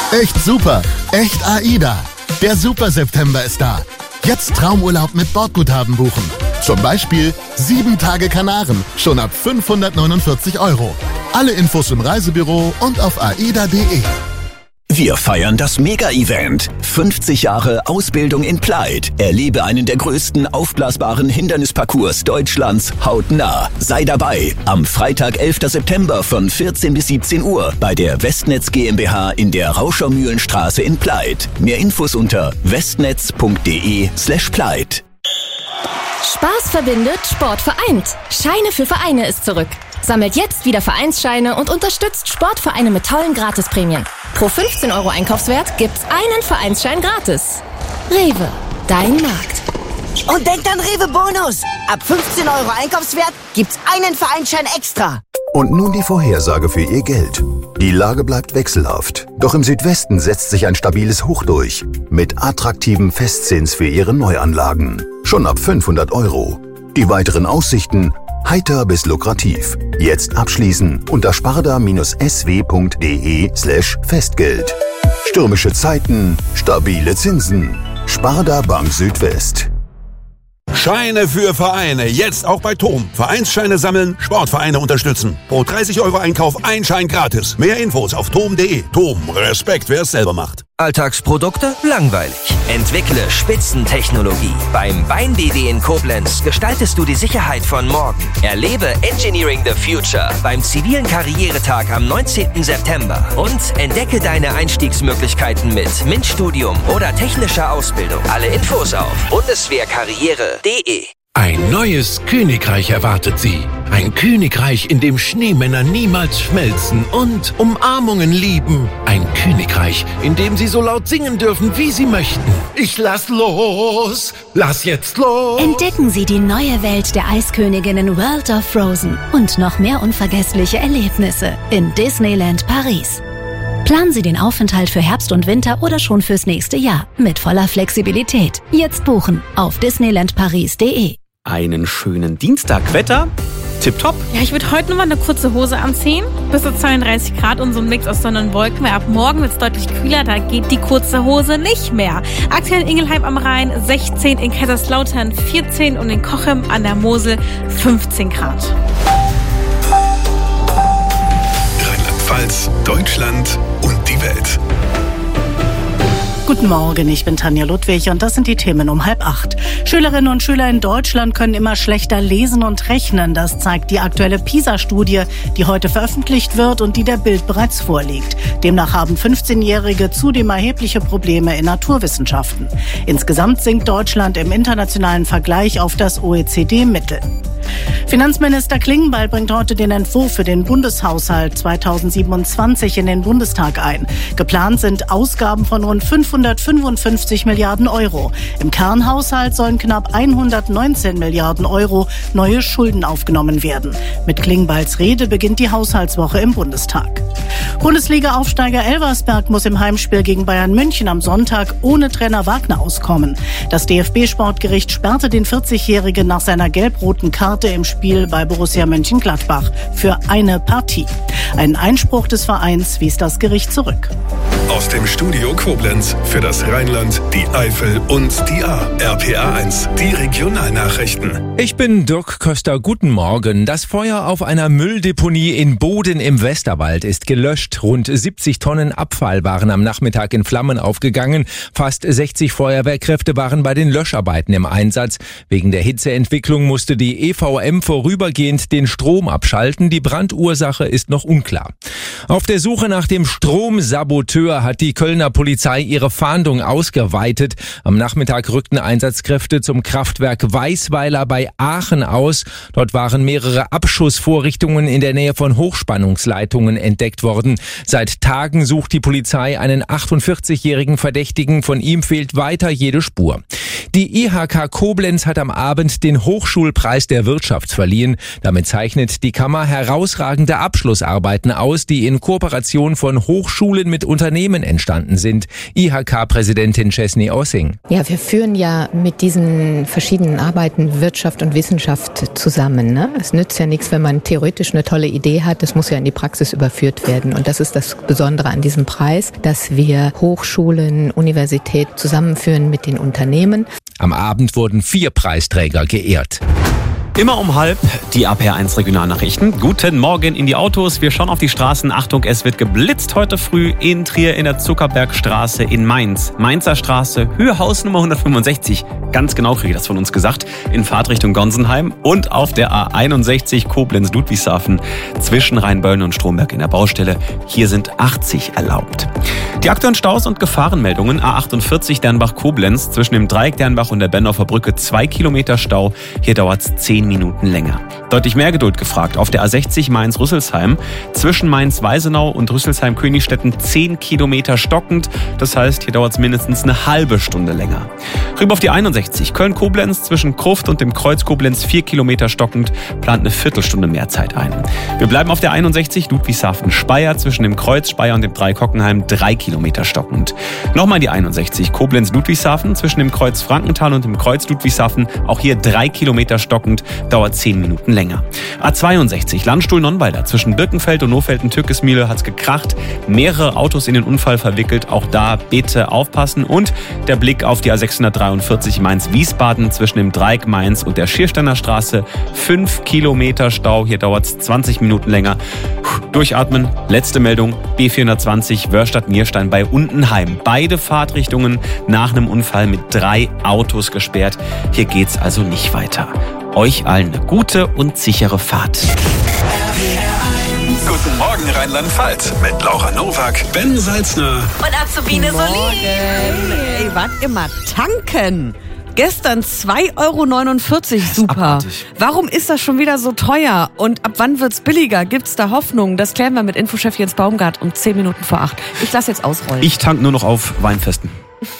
Echt super, echt AIDA. Der Super September ist da. Jetzt Traumurlaub mit Bordguthaben buchen. Zum Beispiel 7 Tage Kanaren, schon ab 549 €. Alle Infos im Reisebüro und auf aida.de. Wir feiern das Mega-Event. 50 Jahre Ausbildung in Plaid. Erlebe einen der größten aufblasbaren Hindernisparcours Deutschlands hautnah. Sei dabei am Freitag, 11. September von 14 bis 17 Uhr bei der Westnetz GmbH in der Rauschermühlenstraße in Plaid. Mehr Infos unter westnetz.de/Plaid. Spaß verbindet, Sport vereint. Scheine für Vereine ist zurück. Sammelt jetzt wieder Vereinsscheine und unterstützt Sportvereine mit tollen Gratisprämien. Pro 15 € Einkaufswert gibt's einen Vereinsschein gratis. Rewe, dein Markt. Und denkt an Rewe Bonus. Ab 15 € Einkaufswert gibt's einen Vereinsschein extra. Und nun die Vorhersage für Ihr Geld. Die Lage bleibt wechselhaft. Doch im Südwesten setzt sich ein stabiles Hoch durch. Mit attraktivem Festzins für Ihre Neuanlagen. Schon ab 500 €. Die weiteren Aussichten: heiter bis lukrativ. Jetzt abschließen unter sparda-sw.de/Festgeld. Stürmische Zeiten, stabile Zinsen. Sparda Bank Südwest. Scheine für Vereine, jetzt auch bei TOM. Vereinsscheine sammeln, Sportvereine unterstützen. Pro 30 € Einkauf ein Schein gratis. Mehr Infos auf tom.de. TOM, Respekt, wer es selber macht. Alltagsprodukte? Langweilig. Entwickle Spitzentechnologie. Beim Bein-BW in Koblenz gestaltest du die Sicherheit von morgen. Erlebe Engineering the Future beim zivilen Karrieretag am 19. September. Und entdecke deine Einstiegsmöglichkeiten mit MINT-Studium oder technischer Ausbildung. Alle Infos auf bundeswehrkarriere.de. Ein neues Königreich erwartet Sie. Ein Königreich, in dem Schneemänner niemals schmelzen und Umarmungen lieben. Ein Königreich, in dem Sie so laut singen dürfen, wie Sie möchten. Ich lass los! Lass jetzt los! Entdecken Sie die neue Welt der Eisköniginnen World of Frozen und noch mehr unvergessliche Erlebnisse in Disneyland Paris. Planen Sie den Aufenthalt für Herbst und Winter oder schon fürs nächste Jahr mit voller Flexibilität. Jetzt buchen auf disneylandparis.de. Einen schönen Dienstagwetter. Tipptopp. Ja, ich würde heute nochmal eine kurze Hose anziehen. Bis zu 32 Grad und so ein Mix aus Sonne und Wolken. Weil ab morgen wird es deutlich kühler, da geht die kurze Hose nicht mehr. Aktuell in Ingelheim am Rhein 16, in Kaiserslautern 14 und in Cochem an der Mosel 15 Grad. Rheinland-Pfalz, Deutschland und die Welt. Guten Morgen, ich bin Tanja Ludwig und das sind die Themen um 7:30. Schülerinnen und Schüler in Deutschland können immer schlechter lesen und rechnen. Das zeigt die aktuelle PISA-Studie, die heute veröffentlicht wird und die der Bild bereits vorliegt. Demnach haben 15-Jährige zudem erhebliche Probleme in Naturwissenschaften. Insgesamt sinkt Deutschland im internationalen Vergleich auf das OECD-Mittel. Finanzminister Klingbeil bringt heute den Entwurf für den Bundeshaushalt 2027 in den Bundestag ein. Geplant sind Ausgaben von rund 555 Milliarden €. Im Kernhaushalt sollen knapp 119 Milliarden € neue Schulden aufgenommen werden. Mit Klingbeils Rede beginnt die Haushaltswoche im Bundestag. Bundesliga-Aufsteiger Elversberg muss im Heimspiel gegen Bayern München am Sonntag ohne Trainer Wagner auskommen. Das DFB-Sportgericht sperrte den 40-Jährigen nach seiner gelb-roten Karte im Spiel bei Borussia Mönchengladbach für eine Partie. Ein Einspruch des Vereins wies das Gericht zurück. Aus dem Studio Koblenz für das Rheinland, die Eifel und die A. RPA 1, die Regionalnachrichten. Ich bin Dirk Köster, guten Morgen. Das Feuer auf einer Mülldeponie in Boden im Westerwald ist gelöscht. Rund 70 Tonnen Abfall waren am Nachmittag in Flammen aufgegangen. Fast 60 Feuerwehrkräfte waren bei den Löscharbeiten im Einsatz. Wegen der Hitzeentwicklung musste die EVM vorübergehend den Strom abschalten. Die Brandursache ist noch unklar. Auf der Suche nach dem Stromsaboteur hat die Kölner Polizei ihre Fahndung ausgeweitet. Am Nachmittag rückten Einsatzkräfte zum Kraftwerk Weißweiler bei Aachen aus. Dort waren mehrere Abschussvorrichtungen in der Nähe von Hochspannungsleitungen entdeckt worden. Seit Tagen sucht die Polizei einen 48-jährigen Verdächtigen. Von ihm fehlt weiter jede Spur. Die IHK Koblenz hat am Abend den Hochschulpreis der Wirtschaft verliehen. Damit zeichnet die Kammer herausragende Abschlussarbeiten aus, die in Kooperation von Hochschulen mit Unternehmen entstanden sind. IHK-Präsidentin Chesney Ossing. Ja, wir führen ja mit diesen verschiedenen Arbeiten Wirtschaft und Wissenschaft zusammen. Ne? Es nützt ja nichts, wenn man theoretisch eine tolle Idee hat. Das muss ja in die Praxis überführt werden. Und das ist das Besondere an diesem Preis, dass wir Hochschulen, Universität zusammenführen mit den Unternehmen. Am Abend wurden 4 Preisträger geehrt. Immer um 12:30 die RPR1 Regionalnachrichten. Guten Morgen in die Autos. Wir schauen auf die Straßen. Achtung, es wird geblitzt heute früh in Trier in der Zuckerbergstraße in Mainz. Mainzer Straße, Höhe Hausnummer 165. Ganz genau kriege ich das von uns gesagt. In Fahrtrichtung Gonsenheim und auf der A61 Koblenz-Ludwigshafen zwischen Rheinböllen und Stromberg in der Baustelle. Hier sind 80 erlaubt. Die aktuellen Staus und Gefahrenmeldungen. A48 Dernbach-Koblenz zwischen dem Dreieck Dernbach und der Bendorfer Brücke 2 Kilometer Stau. Hier dauert es 10 Minuten länger. Deutlich mehr Geduld gefragt auf der A60 Mainz-Rüsselsheim. Zwischen Mainz-Weisenau und Rüsselsheim-Königstetten 10 Kilometer stockend. Das heißt, hier dauert es mindestens eine halbe Stunde länger. Rüber auf die 61 Köln-Koblenz zwischen Kruft und dem Kreuz Koblenz 4 Kilometer stockend. Plant eine Viertelstunde mehr Zeit ein. Wir bleiben auf der 61 Ludwigshafen-Speyer zwischen dem Kreuz Speyer und dem Dreieck Hockenheim 3 Kilometer stockend. Nochmal die 61 Koblenz-Ludwigshafen zwischen dem Kreuz Frankenthal und dem Kreuz Ludwigshafen. Auch hier 3 Kilometer stockend. Dauert 10 Minuten länger. A62 Landstuhl-Nonnweiler zwischen Birkenfeld und Nofelden-Türkesmühle hat's gekracht. Mehrere Autos in den Unfall verwickelt. Auch da bitte aufpassen. Und der Blick auf die A643 Mainz-Wiesbaden zwischen dem Dreieck Mainz und der Schiersteiner Straße. 5 Kilometer Stau. Hier dauert's 20 Minuten länger. Durchatmen. Letzte Meldung. B420 Wörstadt-Nierstein bei Untenheim. Beide Fahrtrichtungen nach einem Unfall mit 3 Autos gesperrt. Hier geht's also nicht weiter. Euch allen eine gute und sichere Fahrt. Guten Morgen Rheinland-Pfalz mit Laura Nowak, Ben Salzner und Azubine Solin. Ey, wart immer tanken. Gestern 2,49 €, super. Abartig. Warum ist das schon wieder so teuer? Und ab wann wird's billiger? Gibt's da Hoffnung? Das klären wir mit Infochef Jens Baumgart um 10 Minuten vor 8. Ich lasse jetzt ausrollen. Ich tank nur noch auf Weinfesten.